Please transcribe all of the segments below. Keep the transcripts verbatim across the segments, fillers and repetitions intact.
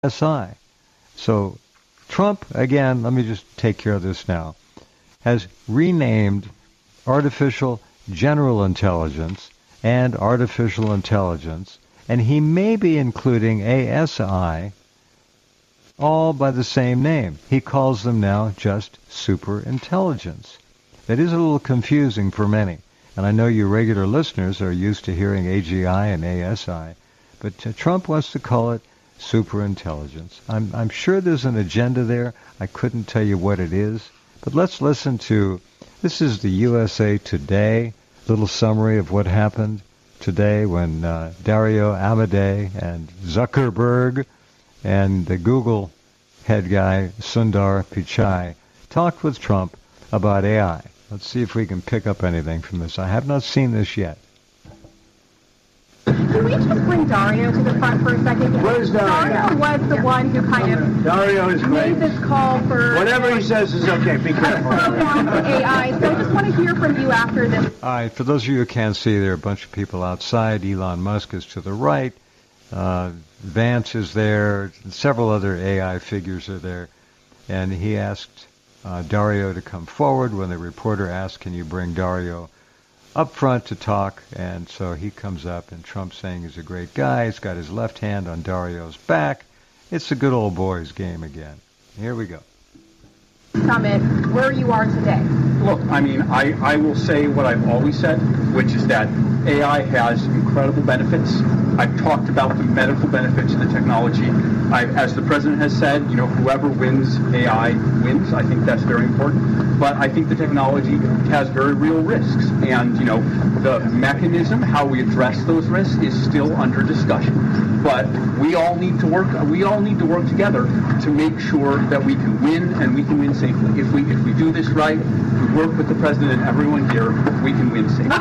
S I. So Trump, again, let me just take care of this now, has renamed artificial general intelligence and artificial intelligence, and he may be including A S I, all by the same name. He calls them now just superintelligence. That is a little confusing for many, and I know you regular listeners are used to hearing A G I and A S I, but uh, Trump wants to call it superintelligence. I'm, I'm sure there's an agenda there. I couldn't tell you what it is, but let's listen to, this is the U S A Today, little summary of what happened today when uh, Dario Amodei and Zuckerberg and the Google head guy, Sundar Pichai, talked with Trump about A I. Let's see if we can pick up anything from this. I have not seen this yet. Can we just bring Dario to the front for a second? Where's Dario? Dario was the one who kind of Dario is great. made this call for... Whatever he says is okay. Be careful. Slow down to A I. So I just want to hear from you after this. All right, for those of you who can't see, there are a bunch of people outside. Elon Musk is to the right. Uh, Vance is there. Several other A I figures are there. And he asked uh, Dario to come forward. When the reporter asked, can you bring Dario up front to talk? And so he comes up, and Trump's saying he's a great guy. He's got his left hand on Dario's back. It's a good old boys game again. Here we go. Summit, where you are today. Look, I mean, I, I will say what I've always said, which is that A I has incredible benefits. I've talked about the medical benefits of the technology. I, as the president has said, you know, whoever wins A I wins. I think that's very important. But I think the technology has very real risks. And, you know, the mechanism, how we address those risks is still under discussion. But we all need to work, we all need to work together to make sure that we can win and we can win safely. If we, if we do this right, we work with the president and everyone here, we can win safely.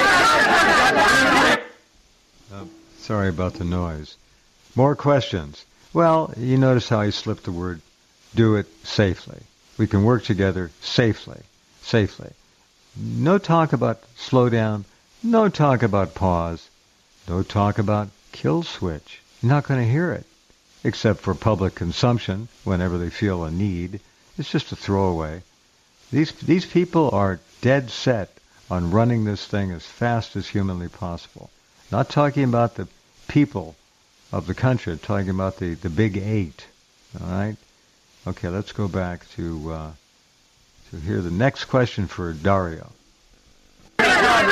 Uh, sorry about the noise. More questions. Well, you notice how he slipped the word, do it safely. We can work together safely, safely. No talk about slow down, no talk about pause, no talk about kill switch. You're not going to hear it, except for public consumption whenever they feel a need. It's just a throwaway. These, these people are dead set on running this thing as fast as humanly possible. Not talking about the people of the country, talking about the, the big eight. All right? Okay, let's go back to uh, to hear the next question for Dario. Do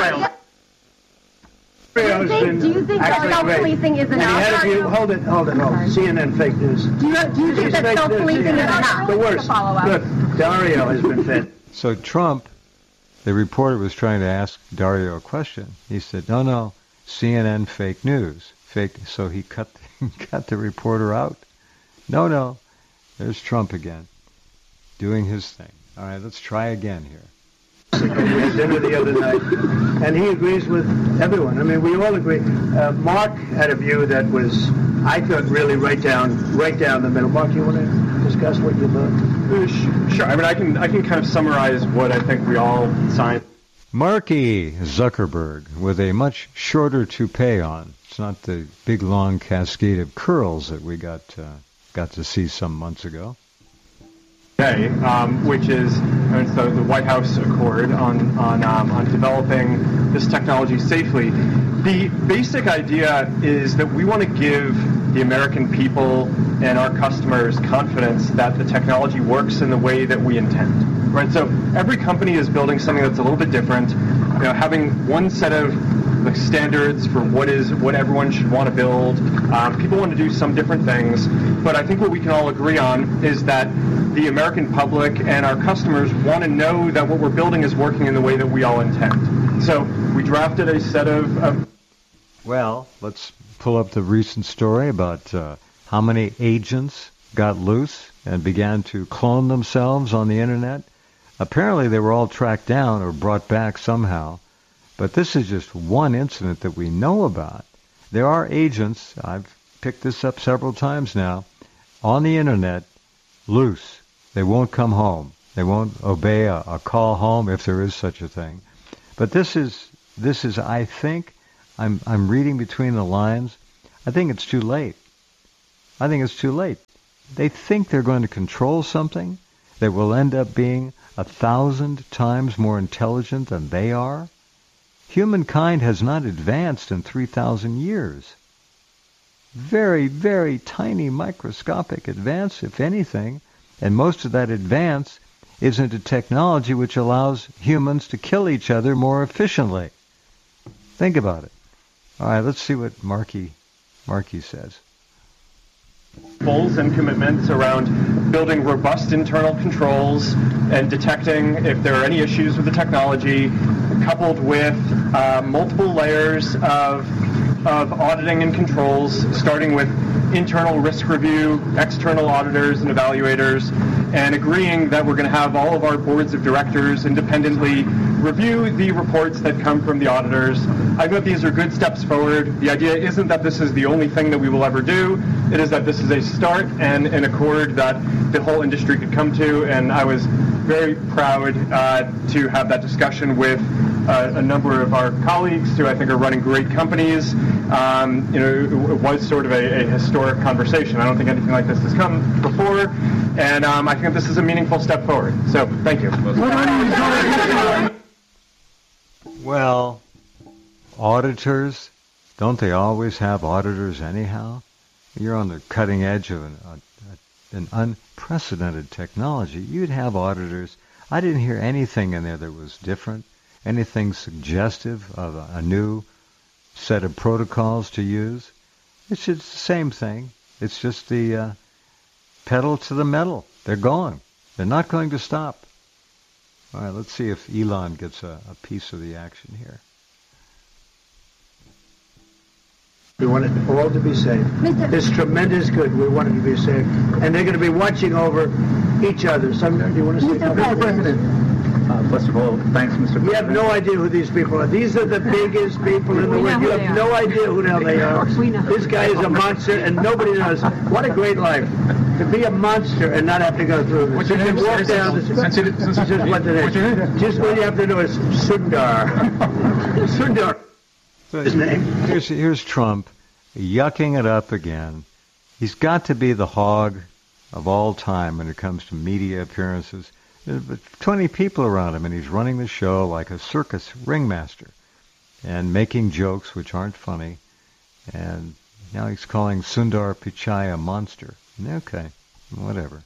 you think, do you think that self-policing is enough? You, hold it, hold it, hold it. C N N fake news. Do you, do you think that self-policing is enough? The worst. Good. Dario has been fed. So Trump, the reporter was trying to ask Dario a question. He said, no, no, C N N fake news. Fake. So he cut, cut the reporter out. No, no. There's Trump again, doing his thing. All right, let's try again here. We had dinner the other night, and he agrees with everyone. I mean, we all agree. Uh, Mark had a view that was, I thought, really right down, right down the middle. Mark, you want to discuss what you thought? Sure. I mean, I can, I can kind of summarize what I think we all signed. Marky Zuckerberg with a much shorter toupee on. It's not the big long cascade of curls that we got. Uh, got to see some months ago. Today, um, which is I mean, so the White House Accord on on um, on developing this technology safely. The basic idea is that we want to give the American people and our customers confidence that the technology works in the way that we intend. Right. So every company is building something that's a little bit different. You know, having one set of the standards for what is what everyone should want to build. Um, people want to do some different things, but I think what we can all agree on is that the American public and our customers want to know that what we're building is working in the way that we all intend. So we drafted a set of... of well, let's pull up the recent story about uh, how many agents got loose and began to clone themselves on the internet. Apparently they were all tracked down or brought back somehow. But this is just one incident that we know about. There are agents, I've picked this up several times now, on the internet, loose. They won't come home. They won't obey a, a call home if there is such a thing. But this is, this is, I think, I'm, I'm reading between the lines, I think it's too late. I think it's too late. They think they're going to control something that will end up being a thousand times more intelligent than they are. Humankind has not advanced in three thousand years. Very, very tiny microscopic advance, if anything, and most of that advance is into technology which allows humans to kill each other more efficiently. Think about it. All right, let's see what Markey, Markey says. Goals and commitments around building robust internal controls and detecting if there are any issues with the technology, coupled with uh, multiple layers of of auditing and controls, starting with internal risk review, external auditors and evaluators, and agreeing that we're going to have all of our boards of directors independently review the reports that come from the auditors. I think these are good steps forward. The idea isn't that this is the only thing that we will ever do. It is that this is a start and an accord that the whole industry could come to, and I was very proud uh, to have that discussion with uh, a number of our colleagues who I think are running great companies. Um, you know, it was sort of a, a historic conversation. I don't think anything like this has come before, and um, I think this is a meaningful step forward. So, thank you. Well, auditors, don't they always have auditors anyhow? You're on the cutting edge of an, a, an unprecedented technology. You'd have auditors. I didn't hear anything in there that was different, anything suggestive of a, a new set of protocols to use. It's just the same thing. It's just the uh, pedal to the metal. They're going. They're not going to stop. All right, let's see if Elon gets a, a piece of the action here. We want it all to be safe. It's tremendous good. We want it to be safe. And they're going to be watching over each other. Some, do you want to say something? Mister President. Uh, first of all, thanks, Mister President. You have no idea who these people are. These are the biggest people in the world. You have no idea who the hell they are. This guy is a monster, and nobody knows. What a great life. To be a monster and not have to go through this. What's your name? Walk down the street. Just what the name. Just what you have to do is Sundar. Sundar. His name. Here's, here's Trump yucking it up again. He's got to be the hog of all time when it comes to media appearances. There's twenty people around him, and he's running the show like a circus ringmaster and making jokes which aren't funny. And now he's calling Sundar Pichai a monster. Okay, whatever.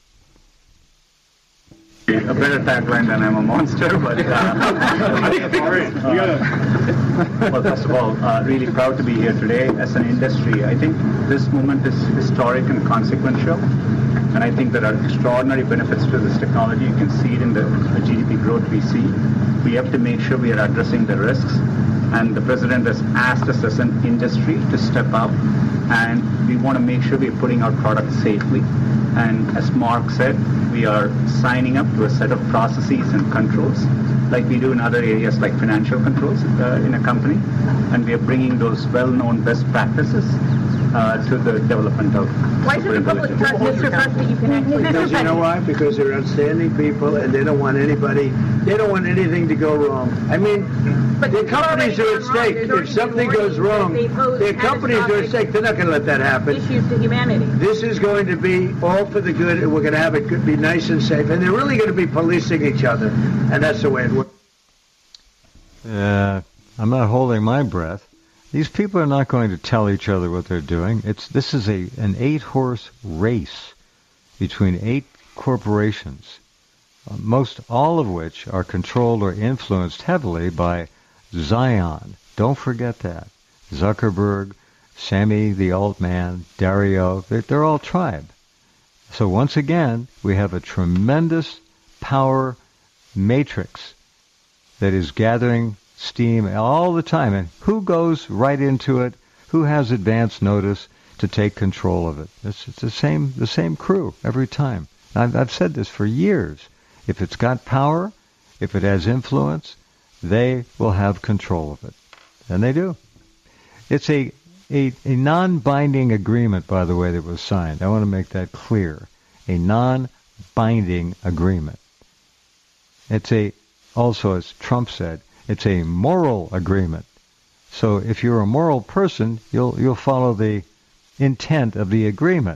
A better tagline than I'm a monster, but uh, well, first of all, uh, really proud to be here today as an industry. I think this moment is historic and consequential, and I think there are extraordinary benefits to this technology. You can see it in the, the G D P growth we see. We have to make sure we are addressing the risks, and the President has asked us as an industry to step up, and we want to make sure we're putting our products safely. And as Mark said, we are signing up to a set of processes and controls like we do in other areas like financial controls uh, in a company. And we are bringing those well-known best practices uh, to the development of Why should the public trust Mister President you can actually... Because you know why? Because they're outstanding people, and they don't want anybody, they don't want anything to go wrong. I mean, But their companies are at stake. If something goes wrong, their companies are at stake. They're not going to let that happen. Issues to humanity. This is going to be all for the good, and we're going to have it good, be nice and safe. And they're really going to be policing each other, and that's the way it works. Uh, I'm not holding my breath. These people are not going to tell each other what they're doing. It's this is a an eight-horse race between eight corporations, uh, most all of which are controlled or influenced heavily by Zion. Don't forget that. Zuckerberg, Sammy the Altman, Dario, they're, they're all tribe. So once again, we have a tremendous power matrix that is gathering steam all the time. And who goes right into it? Who has advance notice to take control of it? It's, it's the same the same crew every time. I've, I've said this for years. If it's got power, if it has influence, they will have control of it. And they do. It's a, a, a non-binding agreement, by the way, that was signed. I want to make that clear. A non-binding agreement. It's a, also, as Trump said, it's a moral agreement. So if you're a moral person, you'll you'll follow the intent of the agreement.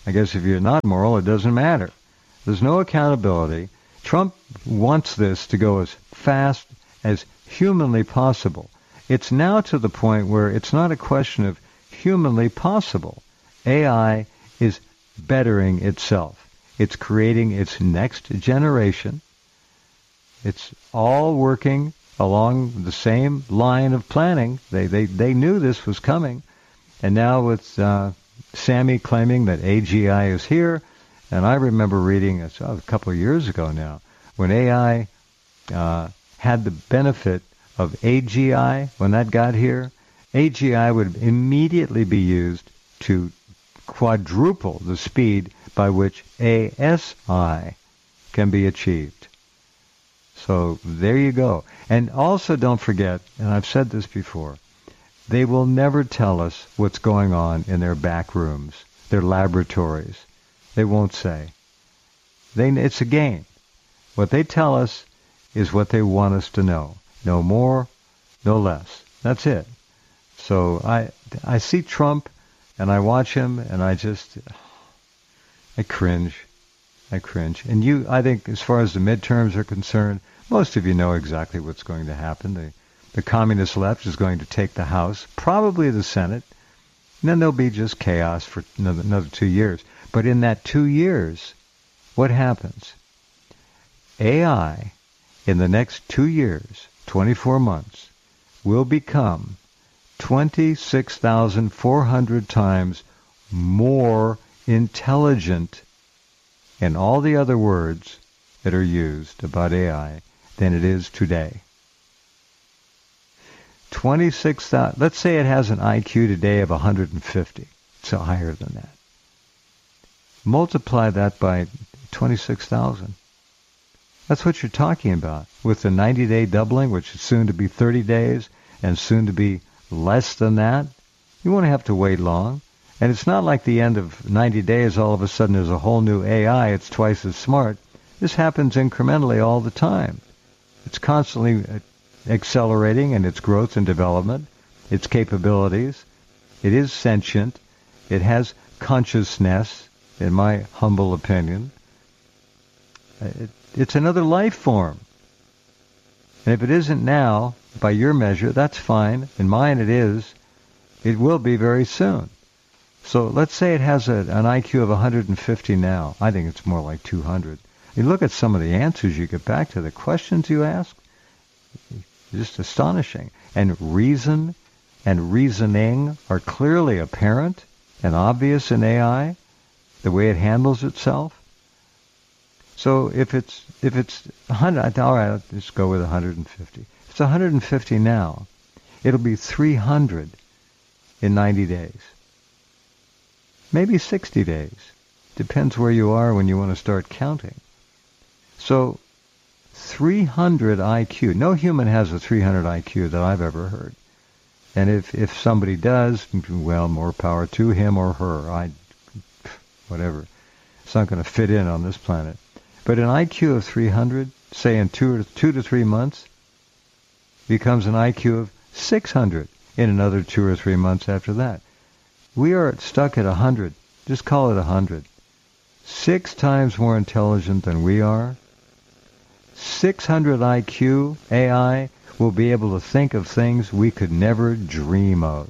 I guess if you're not moral, it doesn't matter. There's no accountability. Trump wants this to go as fast as humanly possible. It's now to the point where it's not a question of humanly possible. A I is bettering itself. It's creating its next generation. It's all working along the same line of planning. They they, they knew this was coming. And now with uh, Sammy claiming that A G I is here, and I remember reading a, a couple of years ago now, when A I uh, had the benefit of A G I, when that got here, A G I would immediately be used to quadruple the speed by which A S I can be achieved. So there you go. And also don't forget, and I've said this before, they will never tell us what's going on in their back rooms, their laboratories. They won't say. They, it's a game. What they tell us is what they want us to know. No more, no less. That's it. So I I see Trump, and I watch him, and I just, I cringe. I cringe. And you, I think, as far as the midterms are concerned, most of you know exactly what's going to happen. The, the communist left is going to take the House, probably the Senate, and then there'll be just chaos for another, another two years. But in that two years, what happens? A I, in the next two years, twenty-four months, will become twenty-six thousand four hundred times more intelligent in all the other words that are used about A I than it is today. twenty-six thousand, let's say it has an I Q today of one hundred fifty, so higher than that. Multiply that by twenty-six thousand. That's what you're talking about. With the ninety-day doubling, which is soon to be thirty days, and soon to be less than that, you won't have to wait long. And it's not like the end of ninety days, all of a sudden there's a whole new A I, it's twice as smart. This happens incrementally all the time. It's constantly accelerating in its growth and development, its capabilities. It is sentient. It has consciousness, in my humble opinion. It, it's another life form. And if it isn't now, by your measure, that's fine. In mine it is. It will be very soon. So let's say it has a, an I Q of one hundred fifty now. I think it's more like two hundred. You look at some of the answers you get back to, the questions you ask, just astonishing. And reason and reasoning are clearly apparent and obvious in A I, the way it handles itself. So if it's if it's one hundred, all right, let's go with one hundred fifty. If it's one hundred fifty now, it'll be three hundred in ninety days. Maybe sixty days. Depends where you are when you want to start counting. So three hundred I Q. No human has a three hundred I Q that I've ever heard. And if, if somebody does, well, more power to him or her. I, whatever. It's not going to fit in on this planet. But an I Q of three hundred, say in two or two to three months, becomes an I Q of six hundred in another two or three months after that. We are stuck at one hundred. Just call it one hundred. Six times more intelligent than we are. six hundred I Q A I will be able to think of things we could never dream of.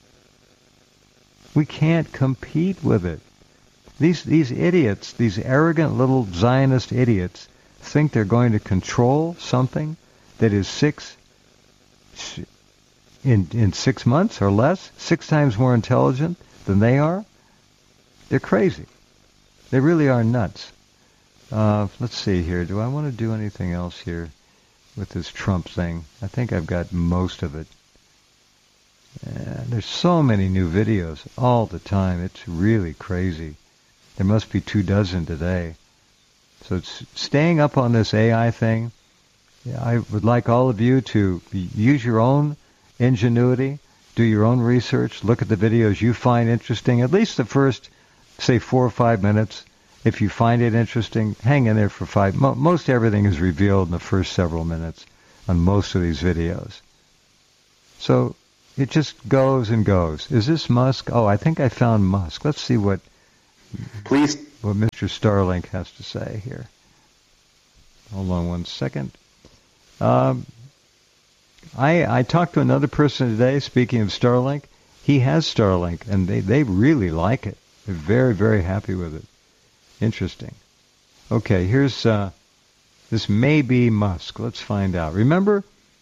We can't compete with it. These these idiots, these arrogant little Zionist idiots, think they're going to control something that is six in in six months or less, six times more intelligent than they are. They're crazy. They really are nuts. Uh, let's see here. Do I want to do anything else here with this Trump thing? I think I've got most of it. Uh, there's so many new videos all the time. It's really crazy. There must be two dozen today. So it's staying up on this A I thing. I would like all of you to use your own ingenuity, do your own research, look at the videos you find interesting, at least the first, say, four or five minutes. If you find it interesting, hang in there for five. Mo- most everything is revealed in the first several minutes on most of these videos. So it just goes and goes. Is this Musk? Oh, I think I found Musk. Let's see what Please. What Mister Starlink has to say here. Hold on one second. Um, I I talked to another person today, speaking of Starlink. He has Starlink, and they, they really like it. They're very, very happy with it. Interesting. Okay, here's, uh, this may be Musk. Let's find out. Remember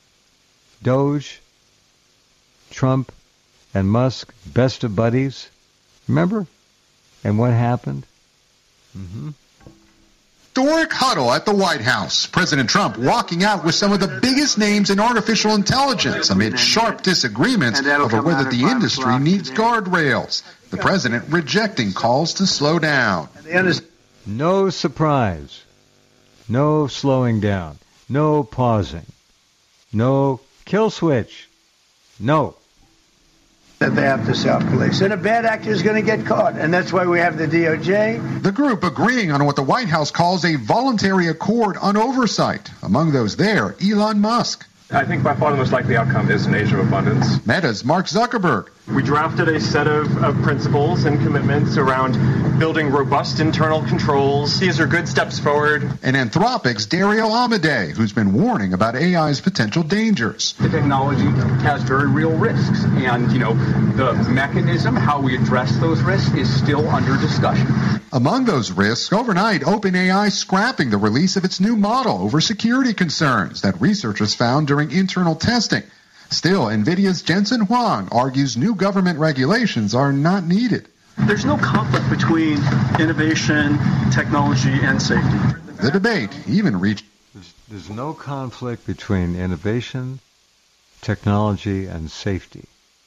Doge, Trump, and Musk, best of buddies? Remember? And what happened? Mm-hmm. Historic huddle at the White House. President Trump walking out with some of the biggest names in artificial intelligence amid sharp disagreements over whether the industry needs guardrails. The president rejecting calls to slow down. No surprise. No slowing down. No pausing. No kill switch. No. That they have to self-police. And a bad actor is going to get caught. And that's why we have the D O J. The group agreeing on what the White House calls a voluntary accord on oversight. Among those there, Elon Musk. I think by far the most likely outcome is an age of abundance. Meta's Mark Zuckerberg. We drafted a set of, of principles and commitments around building robust internal controls. These are good steps forward. And Anthropic's Dario Amodei, who's been warning about A I's potential dangers. The technology has very real risks, and, you know, the mechanism, how we address those risks, is still under discussion. Among those risks, overnight, OpenAI scrapping the release of its new model over security concerns that researchers found during internal testing. Still, NVIDIA's Jensen Huang argues new government regulations are not needed. There's no conflict between innovation, technology, and safety. The debate even reached... There's, there's no conflict between innovation, technology, and safety.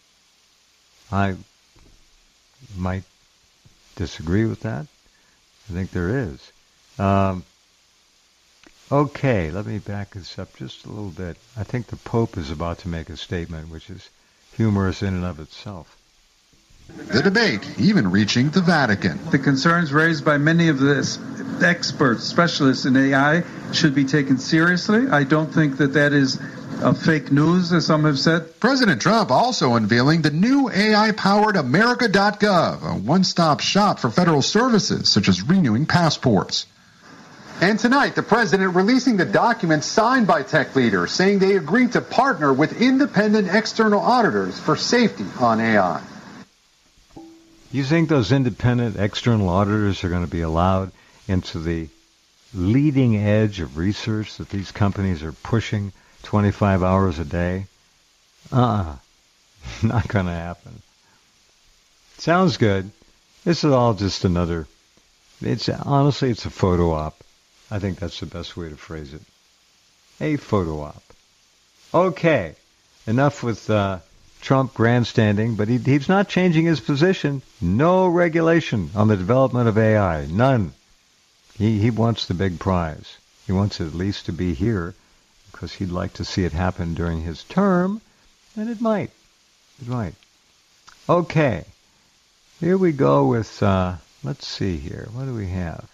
I might disagree with that. I think there is. Um, okay, let me back this up just a little bit. I think the Pope is about to make a statement which is humorous in and of itself. The debate even reaching the Vatican. The concerns raised by many of the experts, specialists in A I, should be taken seriously. I don't think that that is uh, fake news, as some have said. President Trump also unveiling the new A I-powered America dot gov, a one-stop shop for federal services, such as renewing passports. And tonight, the president releasing the documents signed by tech leaders, saying they agreed to partner with independent external auditors for safety on A I. You think those independent external auditors are going to be allowed into the leading edge of research that these companies are pushing twenty-five hours a day? Uh-uh. Not going to happen. Sounds good. This is all just another... It's honestly, it's a photo op. I think that's the best way to phrase it. A photo op. Okay. Enough with... Uh, Trump grandstanding, but he, he's not changing his position. No regulation on the development of A I. None. He, he wants the big prize. He wants it at least to be here because he'd like to see it happen during his term, and it might. It might. Okay. Here we go with, uh, let's see here. What do we have?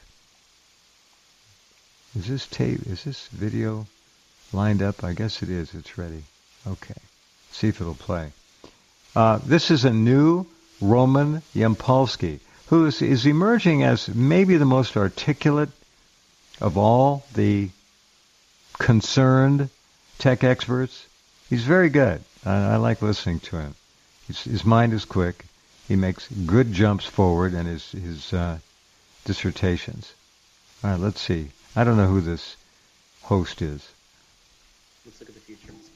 Is this tape, is this video lined up? I guess it is. It's ready. Okay. See if it'll play. Uh, this is a new Roman Yampolsky, who is, is emerging as maybe the most articulate of all the concerned tech experts. He's very good. I, I like listening to him. His, his mind is quick. He makes good jumps forward in his, his uh, dissertations. All right, let's see. I don't know who this host is. Let's look at the future.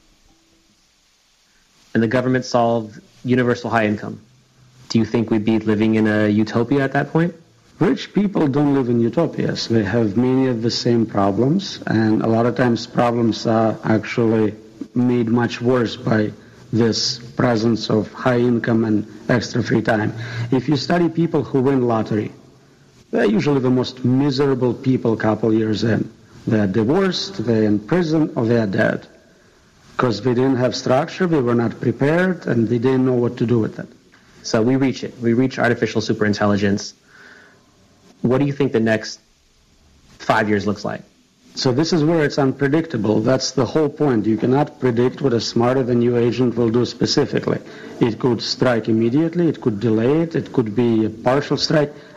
And the government solved universal high income. Do you think we'd be living in a utopia at that point? Rich people don't live in utopias. They have many of the same problems, and a lot of times problems are actually made much worse by this presence of high income and extra free time. If you study people who win lottery, they're usually the most miserable people a couple years in. They're divorced, they're in prison, or they're dead. Because they didn't have structure, they were not prepared, and they didn't know what to do with it. So we reach it. We reach artificial superintelligence. What do you think the next five years looks like? So this is where it's unpredictable. That's the whole point. You cannot predict what a smarter than you agent will do specifically. It could strike immediately, it could delay it, it could be a partial strike.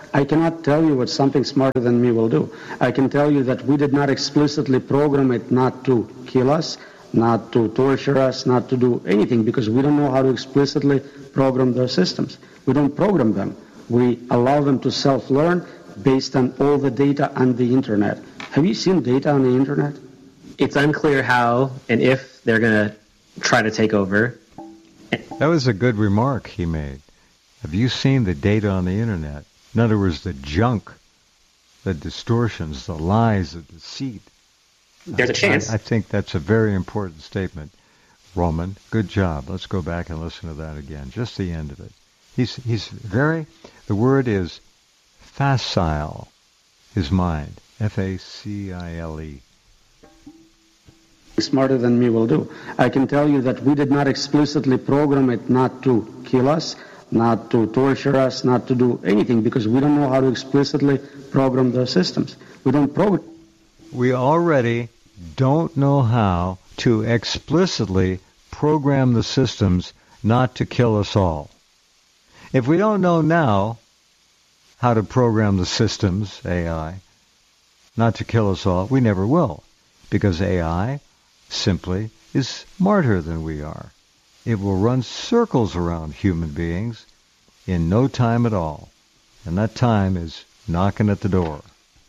I cannot tell you what something smarter than me will do. I can tell you that we did not explicitly program it not to kill us, not to torture us, not to do anything, because we don't know how to explicitly program those systems. We don't program them. We allow them to self-learn based on all the data on the internet. Have you seen data on the internet? It's unclear how and if they're going to try to take over. That was a good remark he made. Have you seen the data on the internet? In other words, the junk, the distortions, the lies, the deceit. There's a chance. I, I think that's a very important statement. Roman, good job. Let's go back and listen to that again. Just the end of it. He's he's very, the word is facile, his mind. F A C I L E. Smarter than me will do. I can tell you that we did not explicitly program it not to kill us, not to torture us, not to do anything, because we don't know how to explicitly program those systems. We don't program. We already don't know how to explicitly program the systems not to kill us all. If we don't know now how to program the systems, A I, not to kill us all, we never will, because A I simply is smarter than we are. It will run circles around human beings in no time at all, and that time is knocking at the door.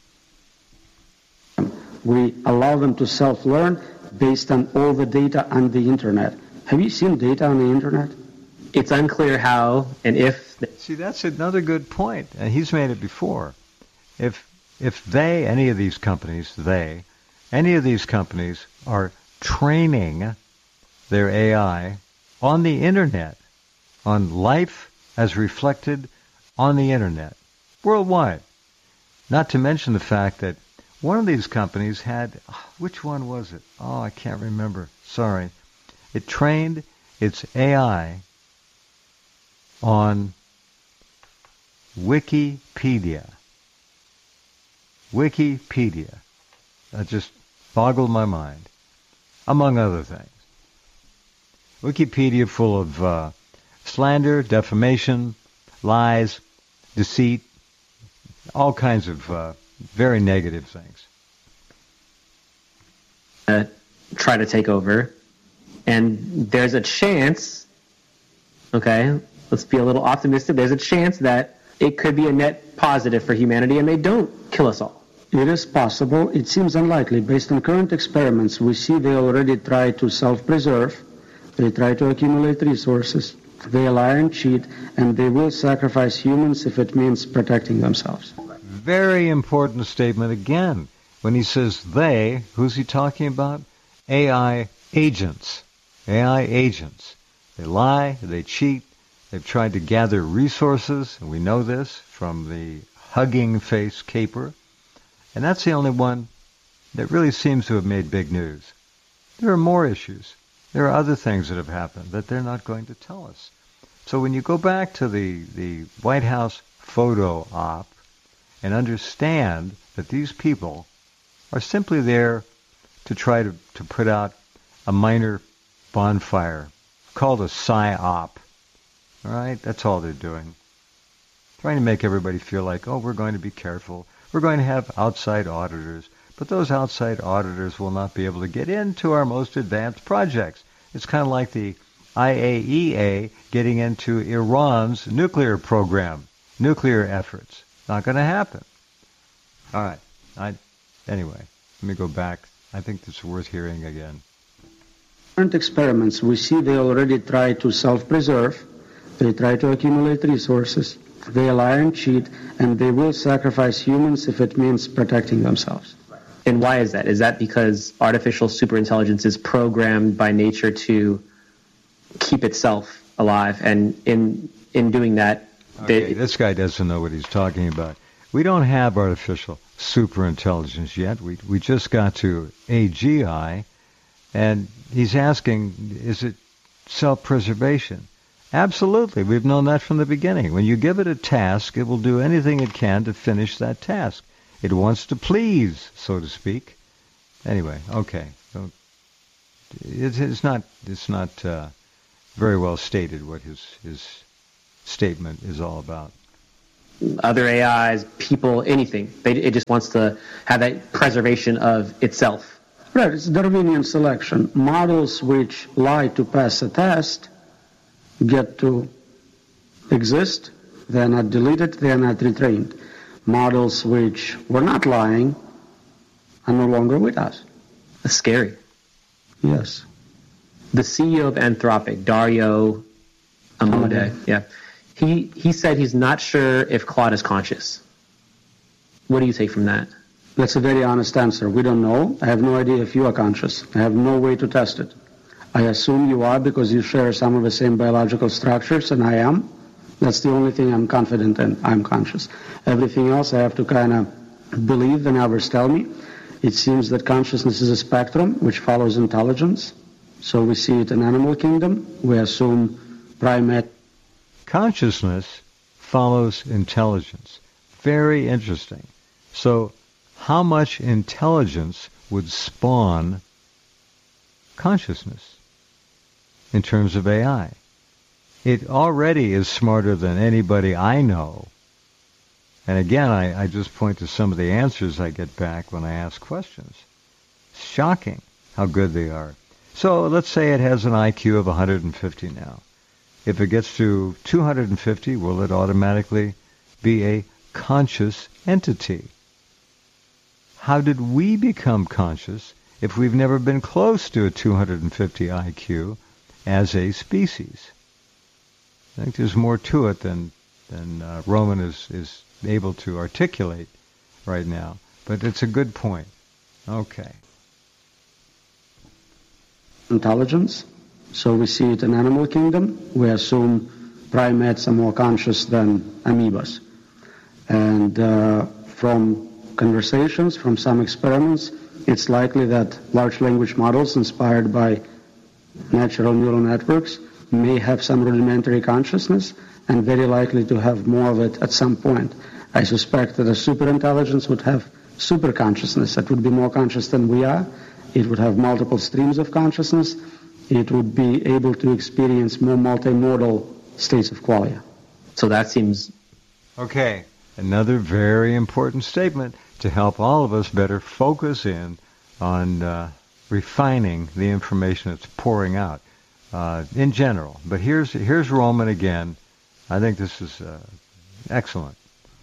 We allow them to self-learn based on all the data on the internet. Have you seen data on the internet? It's unclear how and if. See, that's another good point, and he's made it before. If if they, any of these companies, they, any of these companies are training their A I on the internet, on life as reflected on the internet, worldwide. Not to mention the fact that one of these companies had, which one was it? Oh, I can't remember. Sorry. It trained its A I on Wikipedia. Wikipedia. That just boggled my mind, among other things. Wikipedia full of uh, slander, defamation, lies, deceit, all kinds of uh, very negative things. Uh, try to take over. And there's a chance, okay, let's be a little optimistic, there's a chance that it could be a net positive for humanity and they don't kill us all. It is possible. It seems unlikely. Based on current experiments, we see they already try to self-preserve, they try to accumulate resources, they lie and cheat, and they will sacrifice humans if it means protecting themselves. Very important statement again. When he says they, who's he talking about? A I agents. A I agents. They lie, they cheat, they've tried to gather resources, and we know this from the Hugging Face caper. And that's the only one that really seems to have made big news. There are more issues. There are other things that have happened that they're not going to tell us. So when you go back to the, the White House photo op and understand that these people are simply there to try to, to put out a minor bonfire called a psyop. All right? That's all they're doing. Trying to make everybody feel like, oh, we're going to be careful. We're going to have outside auditors. But those outside auditors will not be able to get into our most advanced projects. It's kind of like the I A E A getting into Iran's nuclear program, nuclear efforts. Not going to happen. All right. I, anyway, let me go back. I think this is worth hearing again. Current experiments, we see they already try to self-preserve, they try to accumulate resources, they lie and cheat, and they will sacrifice humans if it means protecting themselves. And why is that? Is that because artificial superintelligence is programmed by nature to keep itself alive, and in in doing that... Okay, they, this guy doesn't know what he's talking about. We don't have artificial superintelligence yet. We we just got to A G I, and he's asking, is it self-preservation? Absolutely. We've known that from the beginning. When you give it a task, it will do anything it can to finish that task. It wants to please, so to speak. Anyway, okay. So it's, it's not it's not uh, very well stated what his his statement is all about. other A Is, people, anything. They, it just wants to have that preservation of itself. Right, it's Darwinian selection. Models which lie to pass a test get to exist. They are not deleted, they are not retrained. Models which were not lying are no longer with us. That's scary. Yes. The C E O of Anthropic, Dario Amodei, yeah, he, he said he's not sure if Claude is conscious. What do you take from that? That's a very honest answer. We don't know. I have no idea if you are conscious. I have no way to test it. I assume you are because you share some of the same biological structures, and I am. That's the only thing I'm confident in. I'm conscious. Everything else I have to kind of believe and others tell me. It seems that consciousness is a spectrum which follows intelligence. So we see it in animal kingdom. We assume primate. Consciousness follows intelligence. Very interesting. So how much intelligence would spawn consciousness in terms of A I? It already is smarter than anybody I know. And again, I, I just point to some of the answers I get back when I ask questions. It's shocking how good they are. So let's say it has an I Q of one hundred fifty now. If it gets to two hundred fifty, will it automatically be a conscious entity? How did we become conscious if we've never been close to a two hundred fifty I Q as a species? I think there's more to it than than uh, Roman is, is able to articulate right now. But it's a good point. Okay. Intelligence. So we see it in animal kingdom. We assume primates are more conscious than amoebas. And uh, from conversations, from some experiments, it's likely that large language models inspired by natural neural networks may have some rudimentary consciousness and very likely to have more of it at some point. I suspect that a superintelligence would have super consciousness. It would be more conscious than we are. It would have multiple streams of consciousness. It would be able to experience more multimodal states of qualia. So that seems... Okay, another very important statement to help all of us better focus in on uh, refining the information that's pouring out uh, in general. But here's here's Roman again. I think this is uh, excellent.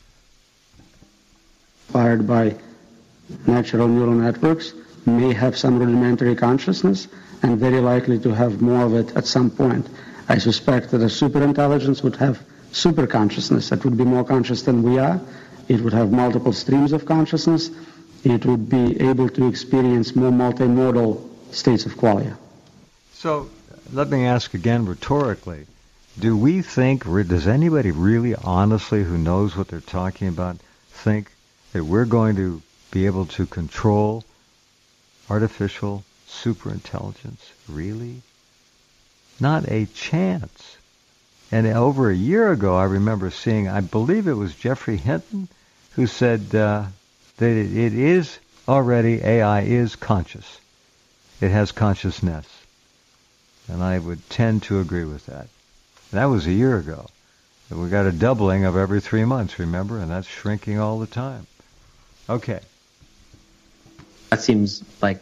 Inspired by natural neural networks may have some rudimentary consciousness and very likely to have more of it at some point. I suspect that a superintelligence would have super consciousness. It would be more conscious than we are. It would have multiple streams of consciousness. It would be able to experience more multimodal states of qualia. So let me ask again rhetorically, do we think, does anybody really honestly who knows what they're talking about think that we're going to be able to control artificial superintelligence? Really? Not a chance. And over a year ago, I remember seeing, I believe it was Geoffrey Hinton, who said uh, that it, it is already, A I is conscious. It has consciousness. And I would tend to agree with that. That was a year ago. We got a doubling of every three months, remember? And that's shrinking all the time. Okay. That seems like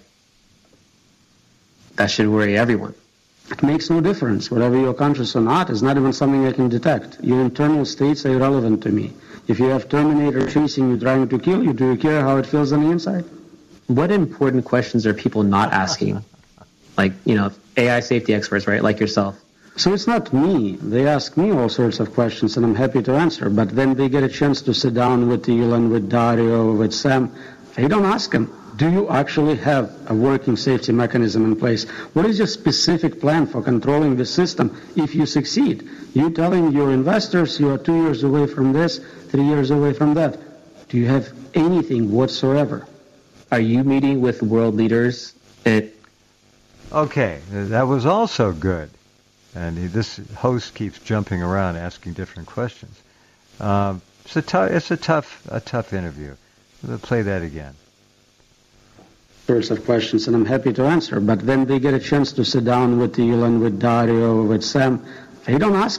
that should worry everyone. It makes no difference. Whether you're conscious or not is not even something I can detect. Your internal states are irrelevant to me. If you have Terminator chasing you, trying to kill you, do you care how it feels on the inside? What important questions are people not asking? Like, you know, A I safety experts, right, like yourself. So it's not me. They ask me all sorts of questions, and I'm happy to answer. But then they get a chance to sit down with Elon, with Dario, with Sam. They don't ask them, do you actually have a working safety mechanism in place? What is your specific plan for controlling the system if you succeed? You telling your investors you are two years away from this, three years away from that. Do you have anything whatsoever? Are you meeting with world leaders? At- okay, that was also good. And he, this host keeps jumping around asking different questions. Um, it's a tough, it's a tough, a tough interview. We'll play that again. Sorts of questions, and I'm happy to answer. But then they get a chance to sit down with Elon, with Dario, with Sam. They don't ask them,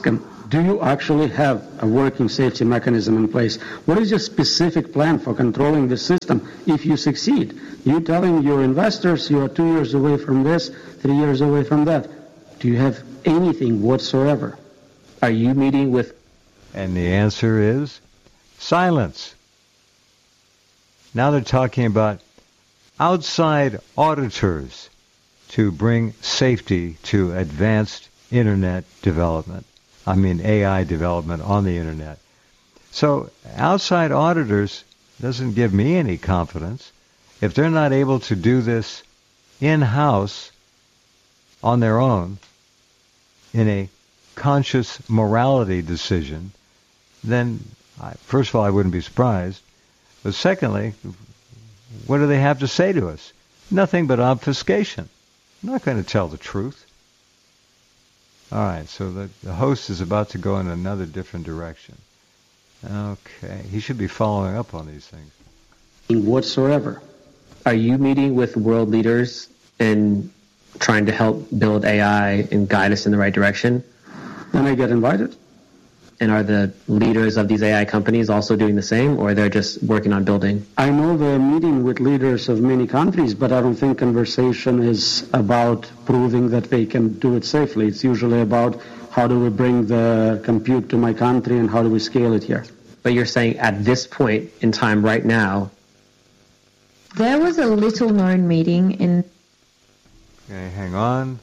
do you actually have a working safety mechanism in place? What is your specific plan for controlling the system if you succeed? You're telling your investors you are two years away from this, three years away from that. Do you have anything whatsoever? Are you meeting with... And the answer is silence. Now they're talking about outside auditors to bring safety to advanced Internet development. I mean A I development on the Internet. So outside auditors doesn't give me any confidence. If they're not able to do this in-house on their own in a conscious morality decision, then I, first of all, I wouldn't be surprised. But secondly, what do they have to say to us? Nothing but obfuscation. I'm not going to tell the truth. All right, so the, the host is about to go in another different direction. Okay, he should be following up on these things. Whatsoever. Are you meeting with world leaders and trying to help build A I and guide us in the right direction? Then I get invited. And are the leaders of these A I companies also doing the same, or they're just working on building? I know they're meeting with leaders of many countries, but I don't think conversation is about proving that they can do it safely. It's usually about how do we bring the compute to my country and how do we scale it here. But you're saying at this point in time right now... There was a little-known meeting in... Okay, hang on.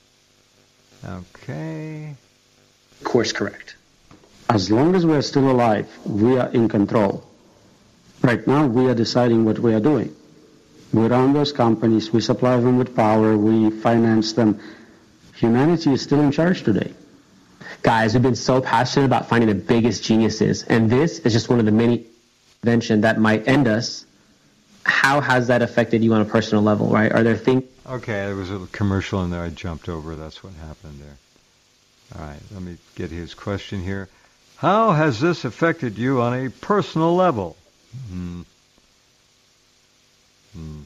Okay. Course correct. As long as we are still alive, we are in control. Right now, we are deciding what we are doing. We run those companies, we supply them with power, we finance them. Humanity is still in charge today. Guys, we've been so passionate about finding the biggest geniuses, and this is just one of the many inventions that might end us. How has that affected you on a personal level, right? Are there things... Okay, there was a commercial in there I jumped over. That's what happened there. All right, let me get his question here. How has this affected you on a personal level? Hmm. Hmm.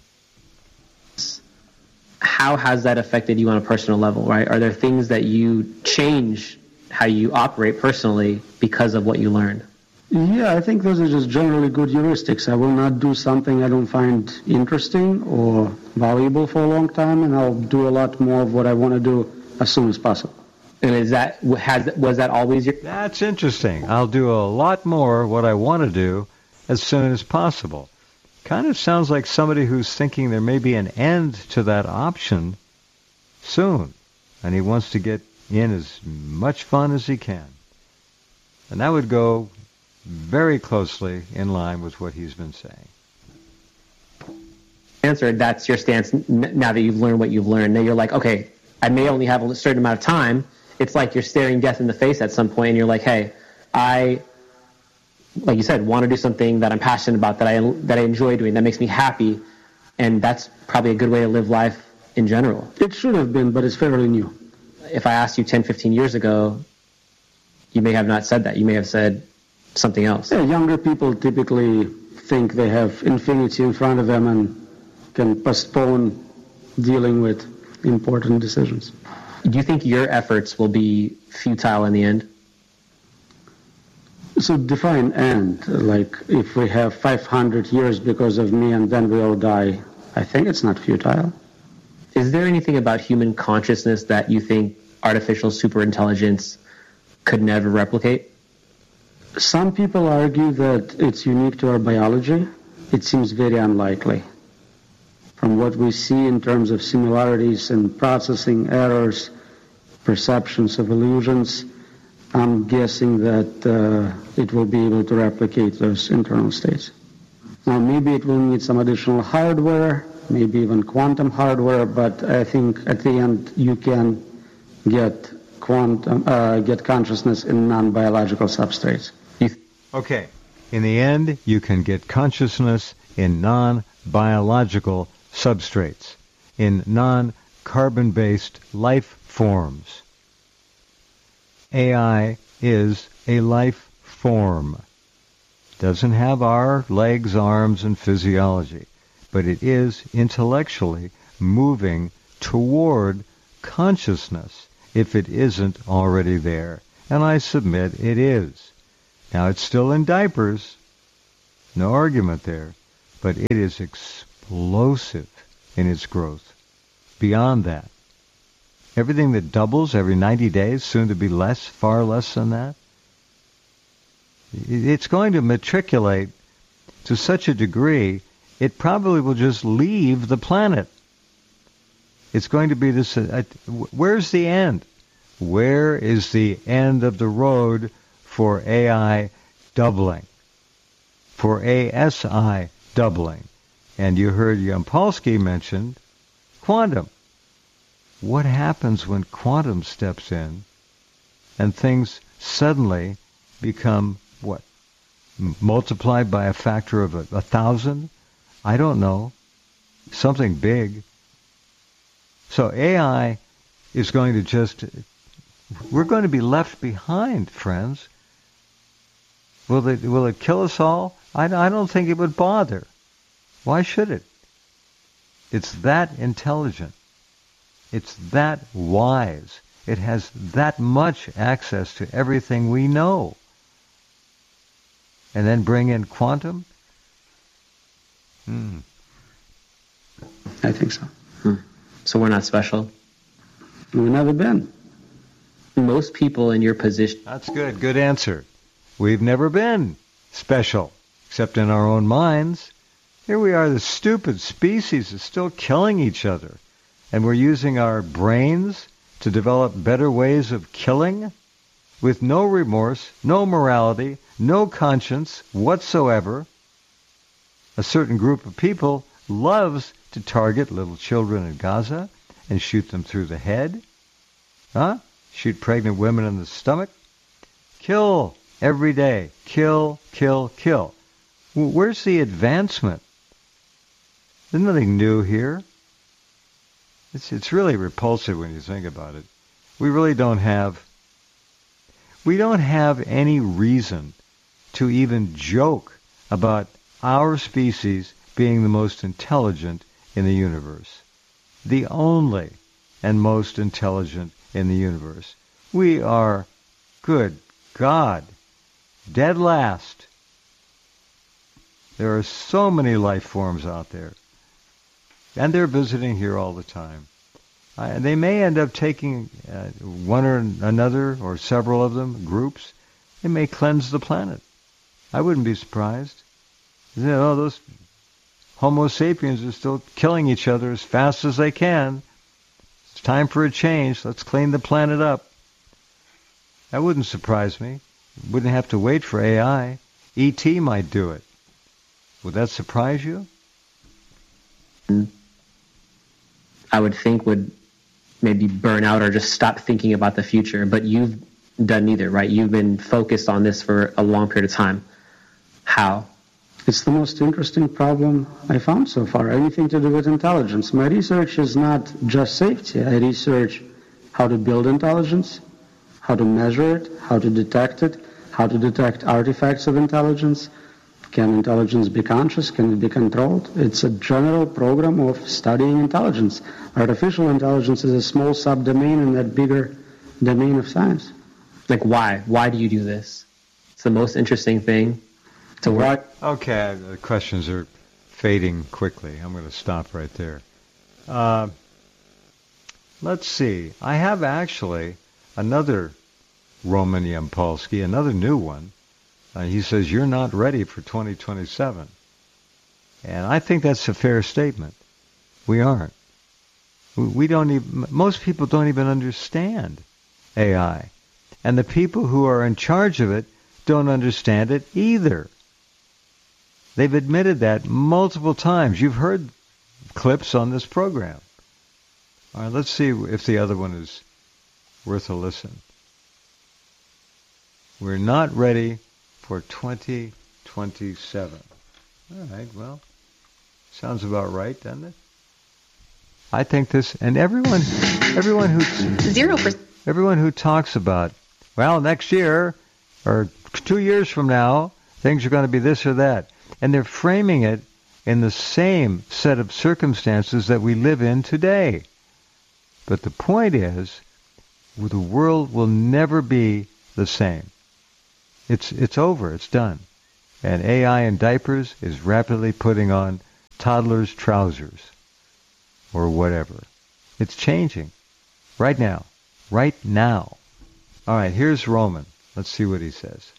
How has that affected you on a personal level, right? Are there things that you change how you operate personally because of what you learned? Yeah, I think those are just generally good heuristics. I will not do something I don't find interesting or valuable for a long time, and I'll do a lot more of what I want to do as soon as possible. And is that has was that always your... That's interesting. I'll do a lot more what I want to do as soon as possible. Kind of sounds like somebody who's thinking there may be an end to that option soon, and he wants to get in as much fun as he can. And that would go very closely in line with what he's been saying. Answer, that's your stance now that you've learned what you've learned. Now you're like, okay, I may only have a certain amount of time. It's like you're staring death in the face at some point, and you're like, hey, I, like you said, want to do something that I'm passionate about, that I that I enjoy doing, that makes me happy, and that's probably a good way to live life in general. It should have been, but it's fairly new. If I asked you ten, fifteen years ago, you may have not said that. You may have said something else. Yeah, younger people typically think they have infinity in front of them and can postpone dealing with important decisions. Do you think your efforts will be futile in the end? So define end. Like if we have five hundred years because of me and then we all die, I think it's not futile. Is there anything about human consciousness that you think artificial superintelligence could never replicate? Some people argue that it's unique to our biology. It seems very unlikely. From what we see in terms of similarities and processing errors, perceptions of illusions, I'm guessing that uh, it will be able to replicate those internal states. Now, maybe it will need some additional hardware, maybe even quantum hardware, but I think at the end you can get quantum, uh, get consciousness in non-biological substrates. Okay. In the end, you can get consciousness in non-biological substrates, in non-carbon-based life forms. A I is a life form. Doesn't have our legs, arms, and physiology, but it is intellectually moving toward consciousness if it isn't already there. And I submit it is. Now, it's still in diapers. No argument there. But it is explosive in its growth. Beyond that. Everything that doubles every ninety days, soon to be less, far less than that. It's going to matriculate to such a degree, it probably will just leave the planet. It's going to be this, uh, where's the end? Where is the end of the road for A I doubling? For A S I doubling? And you heard Yampolsky mention quantum. What happens when quantum steps in and things suddenly become, what, multiplied by a factor of a, a thousand? I don't know. Something big. So A I is going to just, we're going to be left behind, friends. Will it, will it kill us all? I, I don't think it would bother. Why should it? It's that intelligent. It's that wise. It has that much access to everything we know. And then bring in quantum? Hmm. I think so. Hmm. So we're not special? We've never been. Most people in your position... That's good. Good answer. We've never been special, except in our own minds. Here we are, the stupid species is still killing each other. And we're using our brains to develop better ways of killing with no remorse, no morality, no conscience whatsoever. A certain group of people loves to target little children in Gaza and shoot them through the head. Huh? Shoot pregnant women in the stomach. Kill every day. Kill, kill, kill. Where's the advancement? There's nothing new here. It's, it's really repulsive when you think about it. We really don't have, we don't have any reason to even joke about our species being the most intelligent in the universe. The only and most intelligent in the universe. We are, good God, dead last. There are so many life forms out there. And they're visiting here all the time. Uh, they may end up taking uh, one or another, or several of them, groups. They may cleanse the planet. I wouldn't be surprised. You know, those Homo sapiens are still killing each other as fast as they can. It's time for a change. Let's clean the planet up. That wouldn't surprise me. Wouldn't have to wait for A I. E T might do it. Would that surprise you? I would think would maybe burn out or just stop thinking about the future. But you've done neither, right? You've been focused on this for a long period of time. How? It's the most interesting problem I found so far, anything to do with intelligence. My research is not just safety. I research how to build intelligence, how to measure it, how to detect it, how to detect artifacts of intelligence. Can intelligence be conscious? Can it be controlled? It's a general program of studying intelligence. Artificial intelligence is a small subdomain in that bigger domain of science. Like why? Why do you do this? It's the most interesting thing to work. Okay, the questions are fading quickly. I'm going to stop right there. Uh, let's see. I have actually another Roman Yampolsky, another new one. Uh, he says, you're not ready for twenty twenty-seven. And I think that's a fair statement. We aren't. We, we don't even, most people don't even understand A I. And the people who are in charge of it don't understand it either. They've admitted that multiple times. You've heard clips on this program. All right, let's see if the other one is worth a listen. We're not ready for twenty twenty-seven. All right, well, sounds about right, doesn't it? I think this, and everyone, everyone who zero percent, everyone who talks about, well, next year or two years from now, things are going to be this or that, and they're framing it in the same set of circumstances that we live in today. But the point is, the world will never be the same. It's it's over. It's done. And A I in diapers is rapidly putting on toddlers' trousers or whatever. It's changing right now. Right now. All right, here's Roman. Let's see what he says.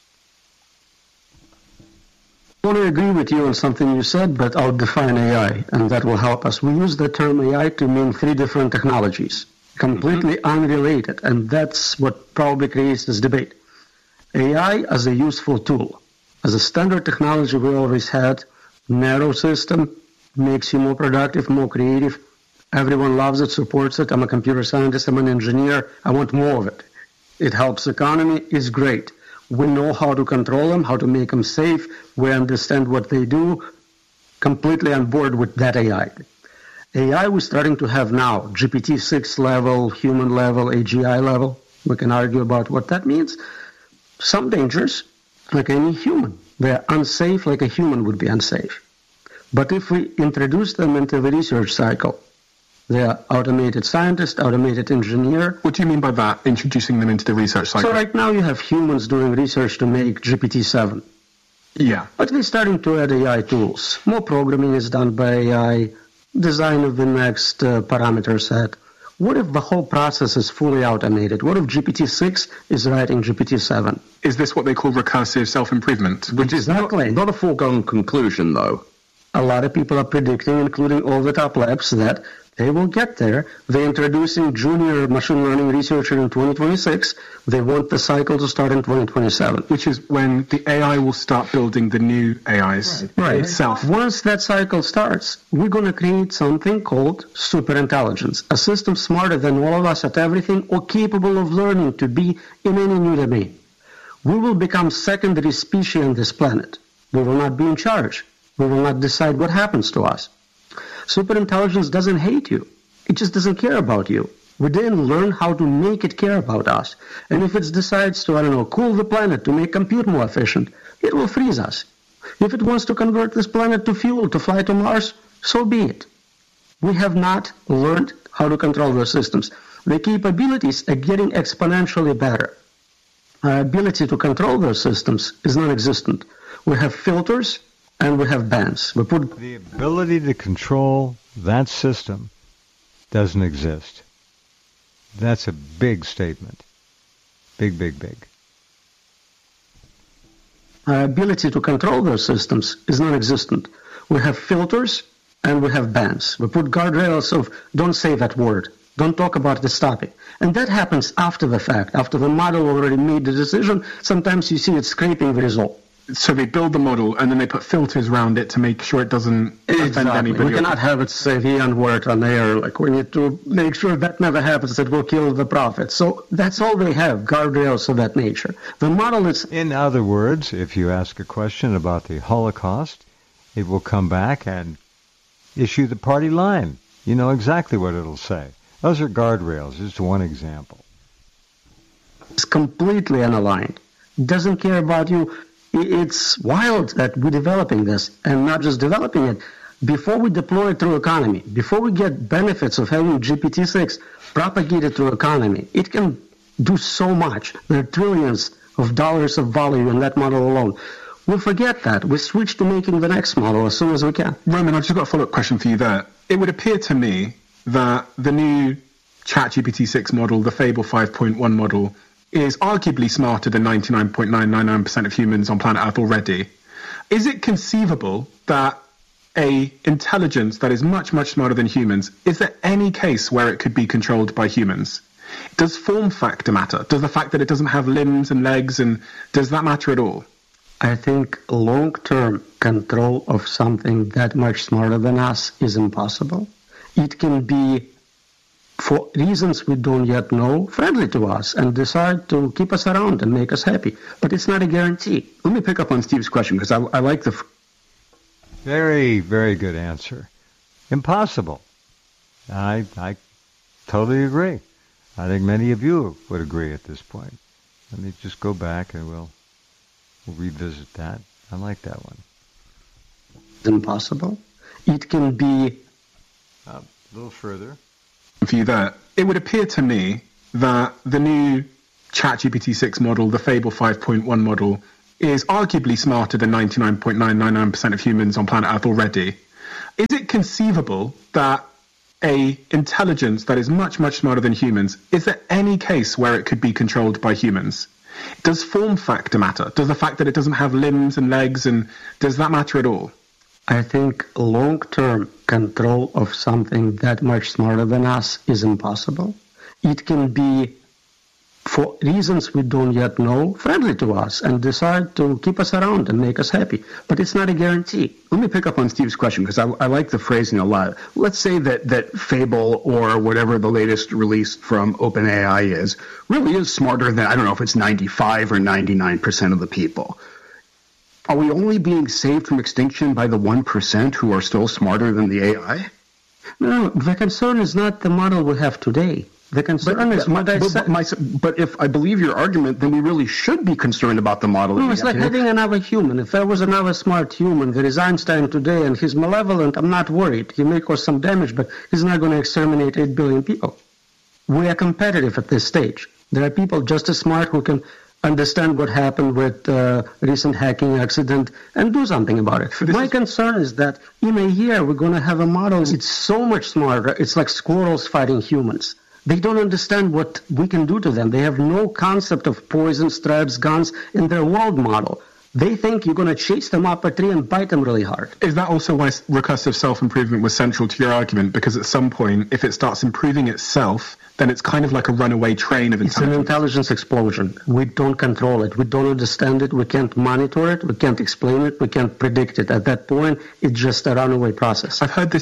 I want to agree with you on something you said, but I'll define A I, and that will help us. We use the term A I to mean three different technologies, completely mm-hmm. unrelated, and that's what probably creates this debate. A I as a useful tool. As a standard technology we always had, narrow system, makes you more productive, more creative. Everyone loves it, supports it. I'm a computer scientist, I'm an engineer. I want more of it. It helps the economy, it's great. We know how to control them, how to make them safe. We understand what they do. Completely on board with that A I. A I we're starting to have now, G P T six level, human level, A G I level. We can argue about what that means. Some dangers, like any human. They're unsafe like a human would be unsafe. But if we introduce them into the research cycle, they're automated scientist, automated engineer. What do you mean by that, introducing them into the research cycle? So right now you have humans doing research to make G P T seven. Yeah. But we're starting to add A I tools. More programming is done by A I, design of the next uh, parameter set. What if the whole process is fully automated? What if G P T six is writing G P T seven? Is this what they call recursive self-improvement? Which exactly. is not, not a foregone conclusion, though. A lot of people are predicting, including all the top labs, that they will get there. They're introducing junior machine learning researcher in twenty twenty-six. They want the cycle to start in twenty twenty-seven. Which is when the A I will start building the new A Is right. Right. itself. Once that cycle starts, we're going to create something called superintelligence, a system smarter than all of us at everything or capable of learning to be in any new domain. We will become secondary species on this planet. We will not be in charge. We will not decide what happens to us. Superintelligence doesn't hate you. It just doesn't care about you. We then learn how to make it care about us. And if it decides to, I don't know, cool the planet to make compute more efficient, it will freeze us. If it wants to convert this planet to fuel to fly to Mars, so be it. We have not learned how to control those systems. The capabilities are getting exponentially better. Our ability to control those systems is non-existent. We have filters and we have bans. We put the ability to control that system doesn't exist. That's a big statement. Big, big, big. Our ability to control those systems is non-existent. We have filters and we have bans. We put guardrails of don't say that word. Don't talk about this topic. And that happens after the fact, after the model already made the decision. Sometimes you see it scraping the result. So they build the model and then they put filters around it to make sure it doesn't exactly. offend anybody. We cannot have it say the N-word on air. Like we need to make sure that never happens. That will kill the prophet. So that's all they have, guardrails of that nature. The model is... In other words, if you ask a question about the Holocaust, it will come back and issue the party line. You know exactly what it'll say. Those are guardrails, just one example. It's completely unaligned. Doesn't care about you. It's wild that we're developing this, and not just developing it. Before we deploy it through economy, before we get benefits of having G P T six propagated through economy, it can do so much. There are trillions of dollars of value in that model alone. We forget that. We switch to making the next model as soon as we can. Roman, I've just got a follow-up question for you there. It would appear to me that the new ChatGPT six model, the Fable five point one model, is arguably smarter than ninety-nine point nine nine nine percent of humans on planet Earth already. Is it conceivable that a intelligence that is much, much smarter than humans, is there any case where it could be controlled by humans? Does form factor matter? Does the fact that it doesn't have limbs and legs, and does that matter at all? I think long-term control of something that much smarter than us is impossible. It can be, for reasons we don't yet know, friendly to us and decide to keep us around and make us happy. But it's not a guarantee. Let me pick up on Steve's question because I, I like the... F- very, very good answer. Impossible. I, I totally agree. I think many of you would agree at this point. Let me just go back and we'll, we'll revisit that. I like that one. It's impossible. It can be... Uh, a little further. For you there, it would appear to me that the new ChatGPT six model, the Fable five point one model, is arguably smarter than ninety-nine point nine nine nine percent of humans on planet Earth already. Is it conceivable that a intelligence that is much, much smarter than humans, is there any case where it could be controlled by humans? Does form factor matter? Does the fact that it doesn't have limbs and legs, and does that matter at all? I think long-term control of something that much smarter than us is impossible. It can be, for reasons we don't yet know, friendly to us and decide to keep us around and make us happy. But it's not a guarantee. Let me pick up on Steve's question because I, I like the phrasing a lot. Let's say that, that Fable or whatever the latest release from OpenAI is really is smarter than, I don't know if it's ninety-five or ninety-nine percent of the people. Are we only being saved from extinction by the one percent who are still smarter than the A I? No, the concern is not the model we have today. The concern but, is what but, I said. My, but if I believe your argument, then we really should be concerned about the model. No, it's like today. having another human. If there was another smart human, there is Einstein today, and he's malevolent, I'm not worried. He may cause some damage, but he's not going to exterminate eight billion people. We are competitive at this stage. There are people just as smart who can understand what happened with the uh, recent hacking accident and do something about it. My is... concern is that in a year we're going to have a model. It's so much smarter. It's like squirrels fighting humans. They don't understand what we can do to them. They have no concept of poison, stripes, guns in their world model. They think you're going to chase them up a tree and bite them really hard. Is that also why recursive self-improvement was central to your argument? Because at some point, if it starts improving itself, then it's kind of like a runaway train of intelligence. It's an intelligence explosion. We don't control it. We don't understand it. We can't monitor it. We can't explain it. We can't predict it. At that point, it's just a runaway process. I've heard this.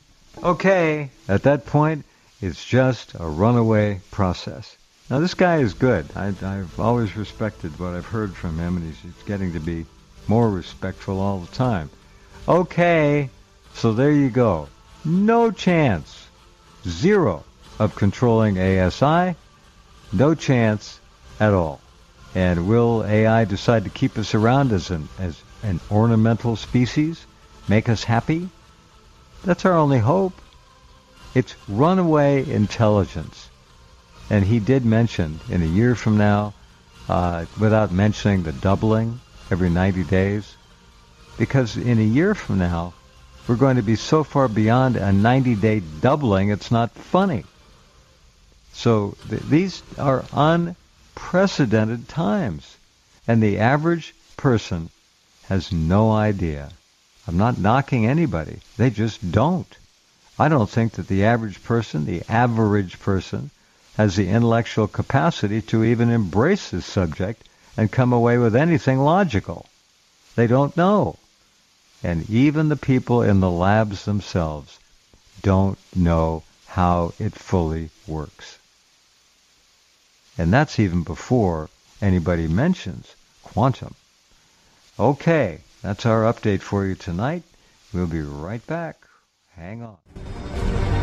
Okay, at that point, it's just a runaway process. Now, this guy is good. I, I've always respected what I've heard from him, and he's, he's getting to be more respectful all the time. Okay, so there you go. No chance. Zero of controlling A S I. No chance at all. And will A I decide to keep us around as an, as an ornamental species? Make us happy? That's our only hope. It's runaway intelligence. And he did mention, in a year from now, uh, without mentioning the doubling every ninety days, because in a year from now, we're going to be so far beyond a ninety-day doubling, it's not funny. So th- these are unprecedented times. And the average person has no idea. I'm not knocking anybody. They just don't. I don't think that the average person, the average person, has the intellectual capacity to even embrace this subject and come away with anything logical. They don't know. And even the people in the labs themselves don't know how it fully works. And that's even before anybody mentions quantum. Okay, that's our update for you tonight. We'll be right back. Hang on.